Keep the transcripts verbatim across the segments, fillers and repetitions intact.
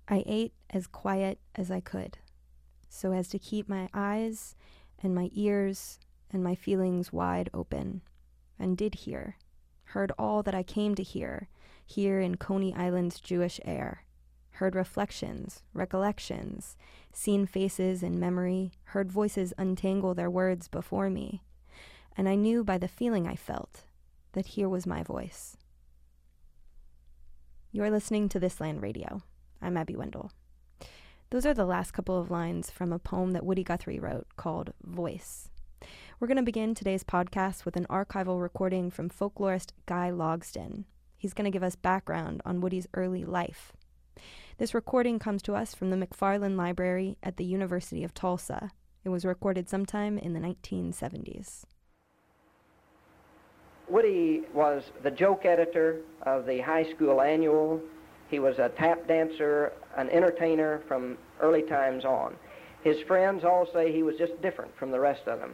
I ate as quiet as I could, so as to keep my eyes and my ears and my feelings wide open, and did hear, heard all that I came to hear, here in Coney Island's Jewish air, heard reflections, recollections, seen faces in memory, heard voices untangle their words before me, and I knew by the feeling I felt that here was my voice. You're listening to This Land Radio. I'm Abby Wendell. Those are the last couple of lines from a poem that Woody Guthrie wrote called Voice. We're going to begin today's podcast with an archival recording from folklorist Guy Logsdon. He's going to give us background on Woody's early life. This recording comes to us from the McFarland Library at the University of Tulsa. It was recorded sometime in the nineteen seventies. Woody was the joke editor of the high school annual. He was a tap dancer, an entertainer from early times on. His friends all say he was just different from the rest of them.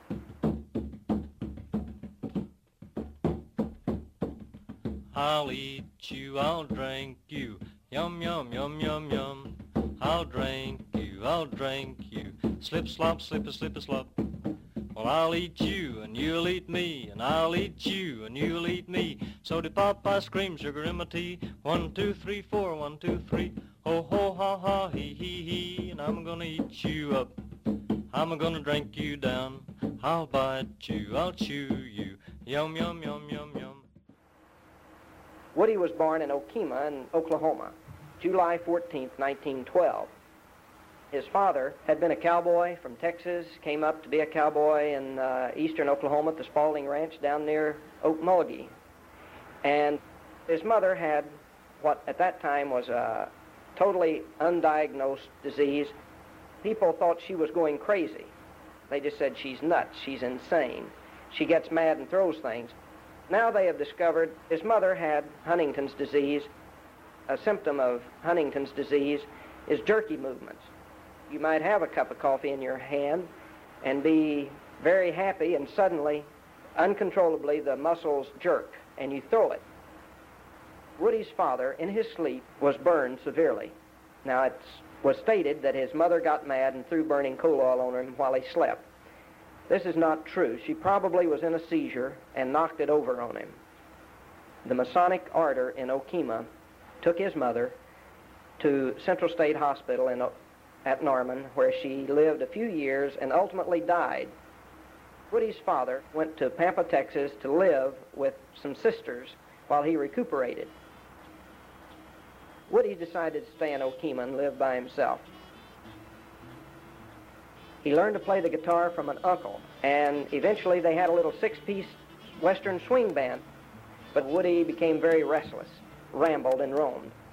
I'll eat you, I'll drink you, yum, yum, yum, yum, yum. I'll drink you, I'll drink you, slip, slop, slip, slip, slop. Well, I'll eat you, and you'll eat me, and I'll eat you, and you'll eat me. So de pop, ice cream, sugar in my tea. One, two, three, four, one, two, three. Ho, ho, ha, ha, he, he, he. And I'm gonna eat you up. I'm gonna drink you down. I'll bite you, I'll chew you. Yum, yum, yum, yum, yum. Woody was born in Okemah in Oklahoma, July fourteenth, nineteen twelve. His father had been a cowboy from Texas, came up to be a cowboy in uh, eastern Oklahoma at the Spalding Ranch down near Okmulgee. And his mother had what at that time was a totally undiagnosed disease. People thought she was going crazy. They just said she's nuts, she's insane. She gets mad and throws things. Now they have discovered his mother had Huntington's disease. A symptom of Huntington's disease is jerky movements. You might have a cup of coffee in your hand and be very happy, and suddenly, uncontrollably, the muscles jerk and you throw it. Woody's father, in his sleep, was burned severely. Now, it was stated that his mother got mad and threw burning coal oil on him while he slept. This is not true. She probably was in a seizure and knocked it over on him. The Masonic Order in Okemah took his mother to Central State Hospital in at Norman, where she lived a few years and ultimately died. Woody's father went to Pampa, Texas to live with some sisters while he recuperated. Woody decided to stay in Okemah and live by himself. He learned to play the guitar from an uncle, and eventually they had a little six-piece Western swing band. But Woody became very restless, rambled and roamed.